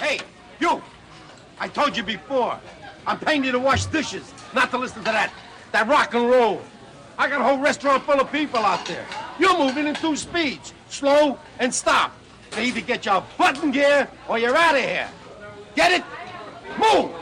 Hey, you! I told you before. I'm paying you to wash dishes, not to listen to that rock and roll. I got a whole restaurant full of people out there. You're moving in 2 speeds, slow and stop. You either get your butt in gear or you're out of here. Get it? Move!